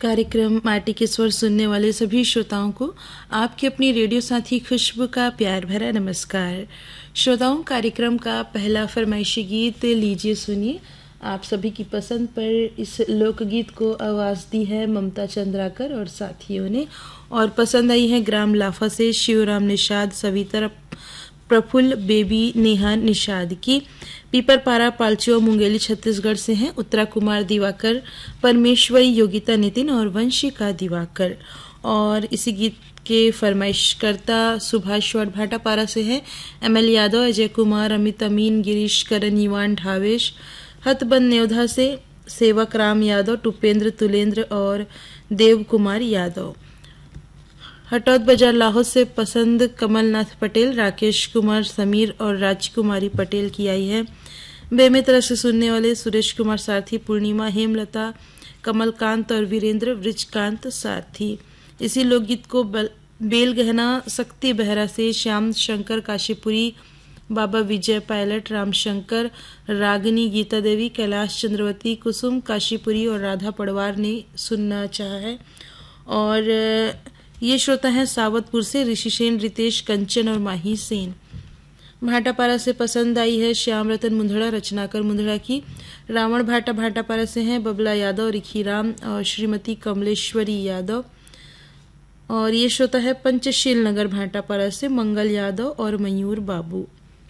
कार्यक्रम माटी के स्वर सुनने वाले सभी श्रोताओं को आपके अपनी रेडियो साथी खुशबू का प्यार भरा नमस्कार। श्रोताओं, कार्यक्रम का पहला फरमाइशी गीत लीजिए सुनिए। आप सभी की पसंद पर इस लोकगीत को आवाज़ दी है ममता चंद्राकर और साथियों ने, और पसंद आई है ग्राम लाफा से शिवराम निषाद, सविता प्रफुल्ल, बेबी नेहा निषाद की। पीपरपारा पालचो मुंगेली छत्तीसगढ़ से हैं उत्तरा कुमार दिवाकर, परमेश्वरी योगिता नितिन और वंशिका दिवाकर। और इसी गीत के फरमाइशकर्ता सुभाष भाटापारा से हैं एमएल यादव, अजय कुमार, अमित अमीन, गिरीश करण, युवान ढावेश। हतबंद न्योधा से सेवक राम यादव, टुपेंद्र तुलेंद्र और देव कुमार यादव। हटौद बाजार लाहौर से पसंद कमलनाथ पटेल, राकेश कुमार, समीर और राजकुमारी पटेल की आई है। बेमेतरा से सुनने वाले सुरेश कुमार सारथी, पूर्णिमा, हेमलता, कमलकांत और वीरेंद्र वृजकांत सारथी। इसी लोकगीत को बेल गहना शक्ति बहरा से श्याम शंकर काशीपुरी, बाबा विजय पायलट, रामशंकर, रागिनी, गीता देवी, कैलाश चंद्रवती, कुसुम काशीपुरी और राधा पड़वार ने सुनना चाहा है। और ये श्रोता हैं सावतपुर से ऋषि सेन, रितेश, कंचन और माही सेन। भाटापारा से पसंद आई है श्याम रतन मुंदड़ा, रचनाकर मुंदड़ा की। रावण भाटापारा से हैं बबला यादव, रिखी राम और श्रीमती कमलेश्वरी यादव। और ये श्रोता है पंचशील नगर भाटापारा से मंगल यादव और मयूर बाबू।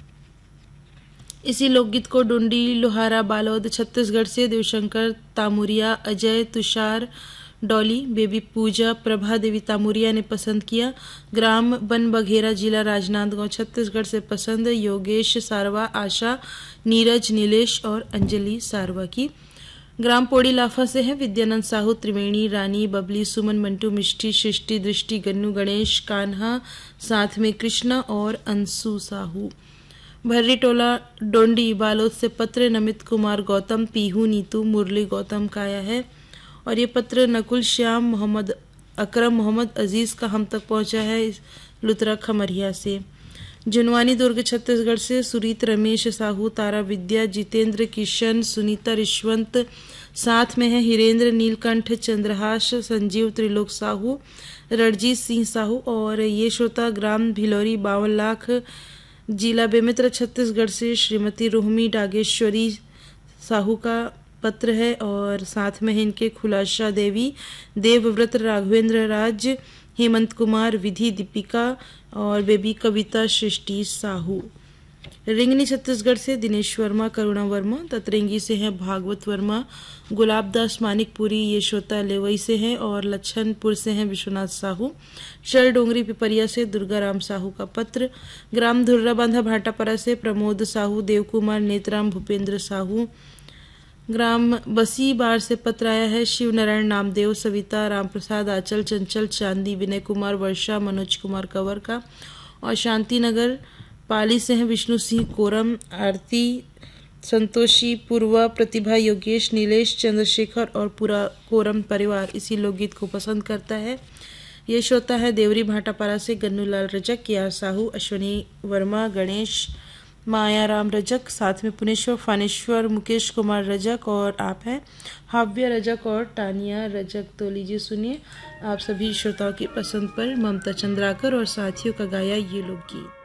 इसी लोकगीत को डुंडी लोहारा बालोद छत्तीसगढ़ से देवशंकर तामुरिया, अजय, तुषार, डॉली, बेबी पूजा, प्रभा देवी तामुरिया ने पसंद किया। ग्राम बन बघेरा, जिला राजनांदगांव छत्तीसगढ़ से पसंद योगेश सारवा, आशा, नीरज, नीलेश और अंजलि सारवा की। ग्राम पोड़ी लाफा से है विद्यानंद साहू, त्रिवेणी, रानी, बबली, सुमन, मंटू, मिष्टी, सृष्टि, दृष्टि, गन्नू, गणेश, कान्हा, साथ में कृष्णा और अंशु साहू। भर्री टोला डोंडी बालोद से पत्र नमित कुमार गौतम, पीहू, नीतू, मुरली गौतम का आया है। और ये पत्र नकुल श्याम, मोहम्मद अकरम, मोहम्मद अजीज का हम तक पहुंचा है लुतरा खमरिया से। जुनवानी दुर्ग छत्तीसगढ़ से सुरीत, रमेश साहू, तारा विद्या, जितेंद्र, किशन, सुनीता, रिश्वंत, साथ में है हिरेंद्र, नीलकंठ, चंद्रहास, संजीव, त्रिलोक साहू, रणजीत सिंह साहू। और ये श्रोता ग्राम भिलौरी 52 लाख, जिला बेमेतरा छत्तीसगढ़ से श्रीमती रोहमी डागेश्वरी साहू का पत्र है। और साथ में है इनके खुलासा देवी, देवव्रत, राघवेंद्र राज, हेमंत कुमार, विधि, दीपिका और बेबी कविता, सृष्टि साहू। रिंगनी छत्तीसगढ़ से दिनेश वर्मा, करुणा वर्मा। ततरेंगी से हैं भागवत वर्मा, गुलाबदास मानिकपुरी, ये श्रोता लेवई से हैं। और लच्छनपुर से हैं विश्वनाथ साहू। शर डोंगरी पिपरिया से दुर्गाराम साहू का पत्र। ग्राम धुर्रा बांधा भाटापारा से प्रमोद साहू, देव कुमार, नेतराम, भूपेंद्र साहू। ग्राम बसी बार से पत्र आया है शिव नारायण नामदेव, सविता, रामप्रसाद, आंचल, चंचल, चांदी, विनय कुमार, वर्षा, मनोज कुमार कंवर का। और शांतिनगर पाली से हैं विष्णु सिंह कोरम, आरती, संतोषी, पूर्वा, प्रतिभा, योगेश, नीलेश, चंद्रशेखर और पूरा कोरम परिवार इसी लोकगीत को पसंद करता है। ये श्रोता है देवरी भाटापारा से गन्नूलाल रजक, कियार साहू, अश्वनी वर्मा, गणेश, मायाराम रजक, साथ में पुनेश्वर, फानेश्वर, मुकेश कुमार रजक और आप हैं हाव्य रजक और टानिया रजक। तो लीजिए सुनिए आप सभी श्रोताओं की पसंद पर ममता चंद्राकर और साथियों का गाया ये लोकगीत।